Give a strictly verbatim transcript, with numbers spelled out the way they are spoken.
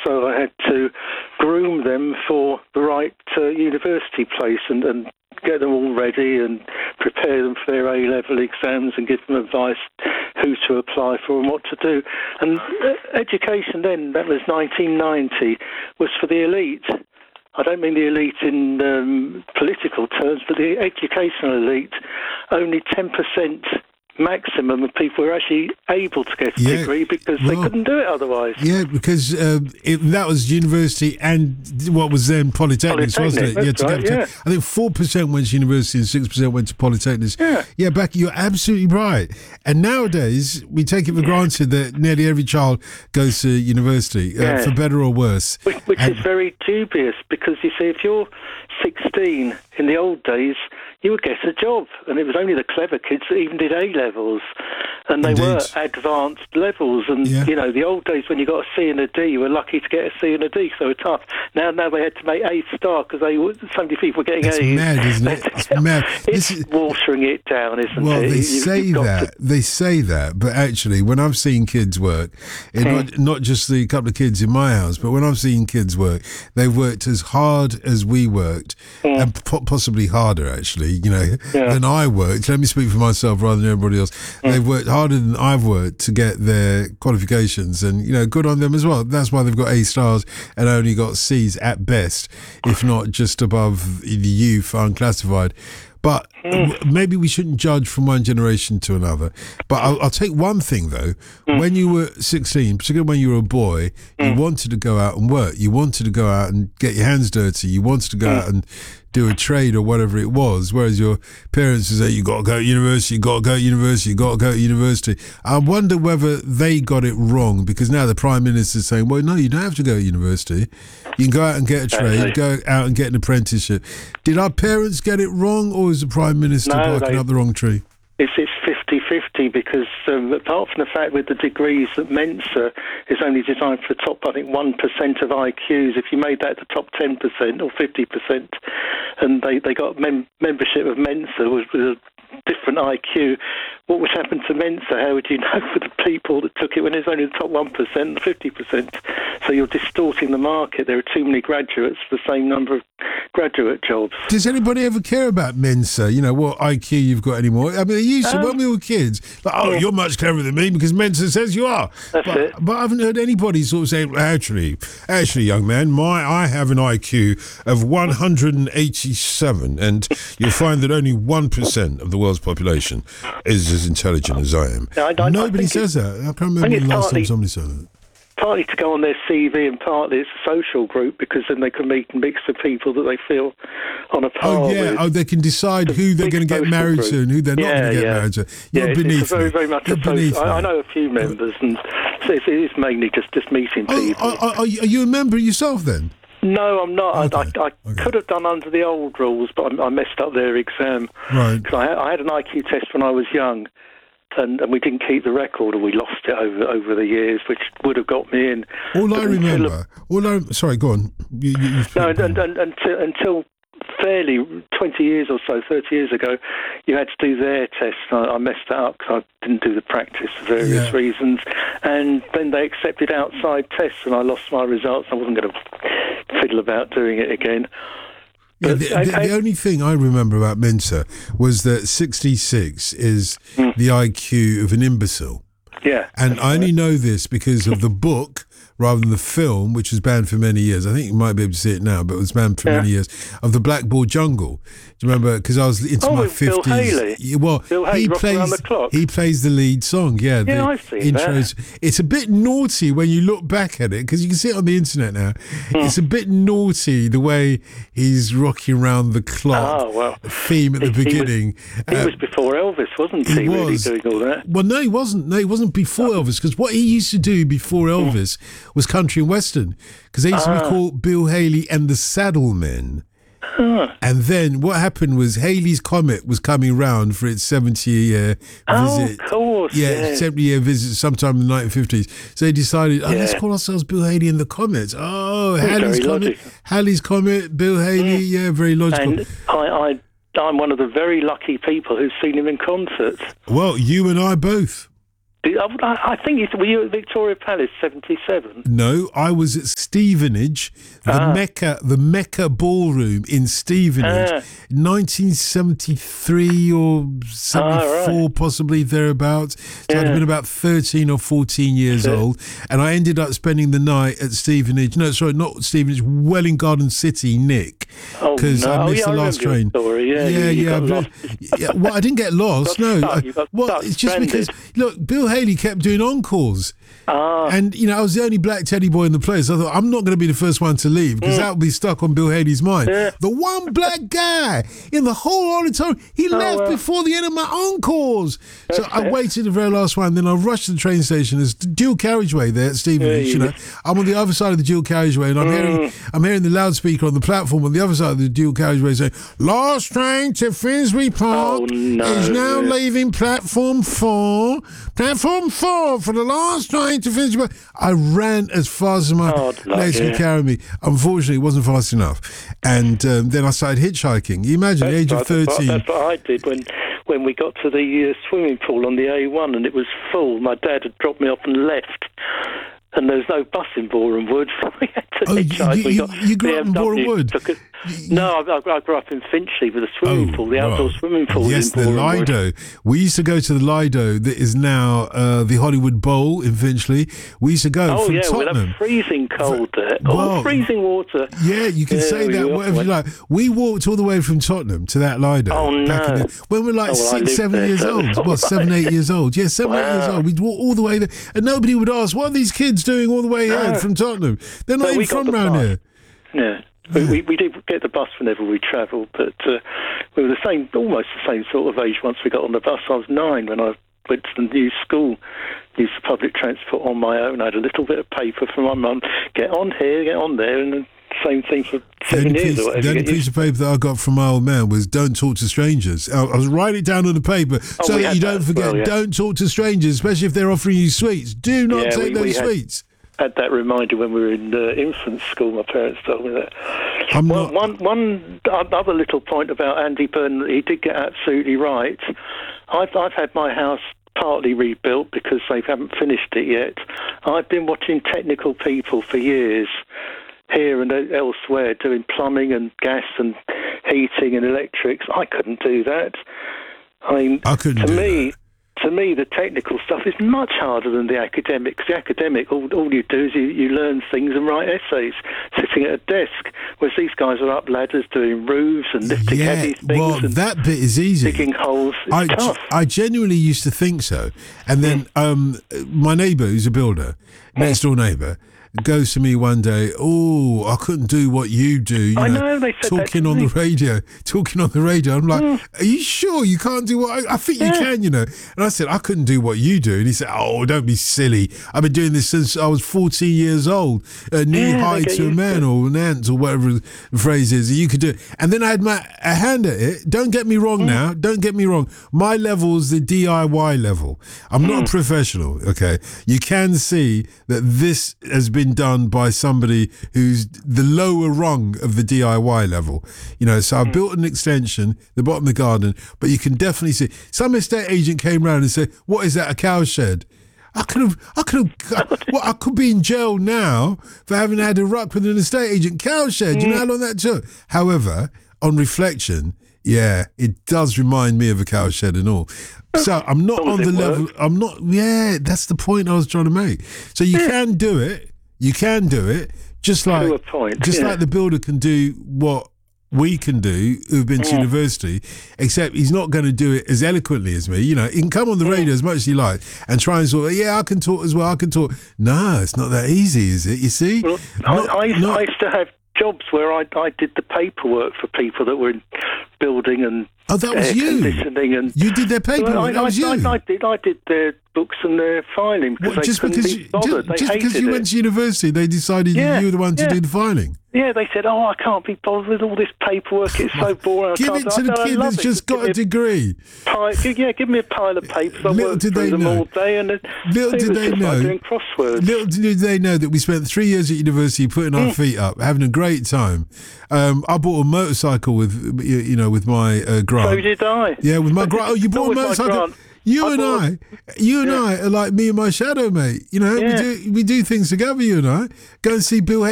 so I had to groom them for the right uh, university place and, and get them all ready and prepare them for their A-level exams and give them advice who to apply for and what to do. And uh, education then, that was nineteen ninety, was for the elite. I don't mean the elite in um, political terms, but the educational elite. Only ten percent maximum of people were actually able to get a yeah, degree because well, they couldn't do it otherwise. Yeah, because uh, it, that was university and what was then polytechnics, Polytechnic, wasn't it? That's yeah, to right, get to, yeah. I think four percent went to university and six percent went to polytechnics. Yeah. yeah, Becky, you're absolutely right. And nowadays, we take it for granted that nearly every child goes to university, uh, Yeah. for better or worse. Which, which And- is very dubious because, you see, if you're sixteen in the old days, you would get a job. And it was only the clever kids that even did A-levels. And they Indeed. were advanced levels. And, Yeah. you know, the old days when you got a C and a D, you were lucky to get a C and a D, so they were tough. Now now they had to make A star because they were, so many people were getting It's A's. mad, isn't it? It's mad. It's This is- watering it down, isn't Well, it? they You- say you've got that. to- They say that, but actually, when I've seen kids work, it Hmm. not, not just the couple of kids in my house, but when I've seen kids work, they've worked as hard as we worked, and po- possibly harder, actually, you know, Yeah. than I worked. Let me speak for myself rather than everybody else. They've worked harder than I've worked to get their qualifications, and, you know, good on them as well. That's why they've got A stars and only got C's at best, if not just above the U for unclassified. But Mm. maybe we shouldn't judge from one generation to another. But I'll, I'll take one thing, though. Mm. When you were sixteen, particularly when you were a boy, you wanted to go out and work. You wanted to go out and get your hands dirty. You wanted to go Mm. out and do a trade or whatever it was. Whereas your parents would say, you got to go to university, you got to go to university, you got to go to university. I wonder whether they got it wrong, because now the Prime Minister's saying, well, no, you don't have to go to university. You can go out and get a trade, go out and get an apprenticeship. Did our parents get it wrong, or is the Prime Minister No, barking they- up the wrong tree? It's it's fifty-fifty because um, apart from the fact with the degrees that Mensa is only designed for the top, I think, one percent of I Qs, if you made that the top ten percent or fifty percent, and they, they got mem- membership of Mensa with, with a different I Q, what would happen to Mensa? How would you know for the people that took it when it's only the top one percent and fifty percent? So you're distorting the market. There are too many graduates for the same number of graduate jobs. Does anybody ever care about Mensa? You know, what I Q you've got anymore? I mean, they used to, Um, when we were kids, like, oh, yeah. you're much cleverer than me because Mensa says you are. That's but, it. But I haven't heard anybody sort of say, actually, actually, young man, my I have an I Q of one hundred eighty-seven, and you'll find that only one percent of the world's population is as intelligent as I am. Yeah, I- I- I Nobody think says that. I can't remember think the it's last partly- time somebody said that. Partly to go on their C V and partly it's a social group because then they can meet and mix of people that they feel on a par Oh, yeah. with. Oh, they can decide who they're big going to get social married group. to and who they're not Yeah, going to get yeah. married to. Yeah, You're it's, beneath it's a very, me. very much You're a social. beneath I, I me. know a few members, and so it's, it is mainly just, just meeting Oh, people. are, are, are you a member yourself then? No, I'm not. Okay, I, I, I okay. could have done under the old rules, but I, I messed up their exam. Right. 'Cause I, had- I had an I Q test when I was young, and, and we didn't keep the record, or we lost it over over the years, which would have got me in. All But I until- remember, all I sorry, go on. You, you, you No, and, and, and, until, until fairly twenty years or so, thirty years ago, you had to do their tests. I, I messed that up because I didn't do the practice for various Yeah. reasons. And then they accepted outside tests, and I lost my results. I wasn't going to fiddle about doing it again. Yeah, But the, I- the, I- the only thing I remember about Mensa was that sixty-six is Hmm. the I Q of an imbecile. Yeah. And I only know this because of the book rather than the film, which was banned for many years. I think you might be able to see it now, but it was banned for Yeah. many years, of the Blackboard Jungle. Do you remember? Because I was into Oh, my with Bill fifties. Haley. Yeah, well, Bill Haley, he Rock plays Around the Clock. he plays the lead song. Yeah, the Yeah, I've seen that. intros. It's a bit naughty when you look back at it because you can see it on the internet now. Hmm. It's a bit naughty the way he's rocking around the clock Oh, well. theme at the He- he was- beginning. He Uh, was before Elvis, wasn't he, he really was. doing all that? Well, no, he wasn't. No, he wasn't before Elvis, because what he used to do before Elvis was country and western, because they used to be Ah. called Bill Haley and the Saddlemen. And then what happened was Haley's Comet was coming round for its seventy-year Oh, visit. of course, yeah. seventy-year visit sometime in the nineteen fifties. So they decided, oh, let's Yeah. call ourselves Bill Haley and the Comets. Oh, Very Halley's Comet, logical. Halley's Comet, Bill Haley. Yeah, very logical. And I, I, I'm one of the very lucky people who've seen him in concert. Well, you and I both. I think you, were you at Victoria Palace seventy-seven? No, I was at Stevenage, the Ah. Mecca, the Mecca Ballroom in Stevenage, Ah. nineteen seventy-three or seventy-four, Ah, right. possibly thereabouts. So I'd have Yeah. been about thirteen or fourteen years Yeah. old, and I ended up spending the night at Stevenage. No, sorry, not Stevenage, Welwyn Garden City, Nick, Oh, because no. I Oh, missed yeah, the I last remember your train. story. Yeah, you- yeah, you yeah. got I've- lost. yeah, well, I didn't get lost. Got no, stuck, I- you got well, stuck, it's just because stranded. look, Bill Haley kept doing encores. Ah, And, you know, I was the only black teddy boy in the place. I thought, I'm not going to be the first one to leave because that would be stuck on Bill Haley's mind. Yeah. The one black guy in the whole auditorium, he left well. before the end of my encores. So That's I it. waited the very last one. Then I rushed to the train station. There's the dual carriageway there at Stevenage. Yeah, you you- know, I'm on the other side of the dual carriageway and I'm hearing I'm hearing the loudspeaker on the platform on the other side of the dual carriageway saying, last train to Finsbury Park Oh, no. is now Yeah. leaving platform four. Platform four for the last train to Finsbury Park. I ran as fast as my Oh, legs could yeah. carry me. Unfortunately, it wasn't fast enough. And um, then I started hitchhiking. You imagine, the age of That's what- thirteen. That's what I did when, when we got to the uh, swimming pool on the A one and it was full. My dad had dropped me off and left. And there was no bus in Boreham Wood, so we had to Oh, you- hitchhike. you- We you- got you grew up in B M W Boreham Wood? took us- No, I, I grew up in Finchley with a swimming pool, the outdoor well, swimming pool. Yes, in the Boreham Wood. Lido. We used to go to the Lido that is now uh, the Hollywood Bowl in Finchley. We used to go Oh, from yeah, we'll Tottenham. have freezing cold there. Well, oh, freezing water. Yeah, you can Yeah, say we that, will. whatever you like. We walked all the way from Tottenham to that Lido. Oh, back in no. the, when we were like Oh, well, I six, lived seven there, years so old. it's Well, all seven, right. eight years old. Yeah, seven, eight years Wow. old. We'd walk all the way there. And nobody would ask, what are these kids doing all the way here No. from Tottenham? They're not So even we got from the round bus. here. Yeah. We, we, we did get the bus whenever we travelled, but uh, we were the same, almost the same sort of age once we got on the bus. I was nine when I went to the new school, used the public transport on my own. I had a little bit of paper from my mum, get on here, get on there, and the same thing for The seven only, years piece, or whatever. the only you get piece used- of paper that I got from my old man was don't talk to strangers. I, I was writing it down on the paper so Oh, we that had you that don't as forget, well, yeah. don't talk to strangers, especially if they're offering you sweets. Do not Yeah, take we- those we had- sweets. had that reminder when we were in uh, infant school. My parents told me that. I'm Well, not- one one other little point about Andy Byrne that he did get absolutely right. I've I've had my house partly rebuilt because they haven't finished it yet. I've been watching technical people for years, here and elsewhere, doing plumbing and gas and heating and electrics. I couldn't do that. I mean, I couldn't to do me. that. To me, the technical stuff is much harder than the academic. 'Cause the academic, all, all you do is you, you learn things and write essays, sitting at a desk. Whereas these guys are up ladders doing roofs and lifting Yeah, heavy things well, and that bit is easy. digging holes. It's I, tough. I genuinely used to think so. And then um, my neighbour, who's a builder, next door neighbour, goes to me one day, oh, I couldn't do what you do. You I know, know, they said that talking to on me. the radio, talking on the radio. I'm like, are you sure you can't do what I, I think you Yeah. can, you know? And I said, I couldn't do what you do. And he said, oh, don't be silly. I've been doing this since I was fourteen years old, uh, knee Yeah, high they get to a used man to it. or an ant or whatever the phrase is. You could do it. And then I had my a hand at it. Don't get me wrong now. Don't get me wrong. My level is the D I Y level. I'm not a professional, okay? You can see that this has been done by somebody who's the lower rung of the D I Y level. You know, so I built an extension, the bottom of the garden, but you can definitely see. Some estate agent came round and said, what is that, a cow shed? I could have, I could have, well, I could be in jail now for having had a ruck with an estate agent. Cow shed, you know how long that took? However, on reflection, yeah, it does remind me of a cow shed and all. So I'm not long on as the it level, works. I'm not, yeah, that's the point I was trying to make. So you can do it, you can do it, just like, a point, just yeah. like the builder can do what we can do who've been to university, except he's not going to do it as eloquently as me. You know, he can come on the radio as much as he likes and try and sort of, yeah, I can talk as well, I can talk. No, it's not that easy, is it? You see? Well, Not- I, I, used, not- I used to have jobs where I, I did the paperwork for people that were in building and Oh, that was air you. conditioning and You did their paperwork, Well, I, that was I, you. I, I did. I did their books and their filing because What, they just couldn't because be you, bothered. just, they just hated because you it. went to university, they decided Yeah, you were the one to yeah. do the filing. Yeah, they said, "Oh, I can't be bothered with all this paperwork. It's so boring." I Give can't it do-" to I the said, "I kid love that's it. just Give got me a degree. pile, yeah, give me a pile of papers. I Little worked did through they them know- all day, and it, Little it did was they just know- like doing crosswords. Little did they know that we spent three years at university putting Mm. our feet up, having a great time. Um, I bought a motorcycle with, you you know, with my uh, grant. So did I. Yeah, with my grant. Oh, you bought Not a with my motorcycle? grant. You I and thought- I, you and Yeah. I are like me and my shadow, mate. You know, Yeah. we do we do things together. You and I go and see Bill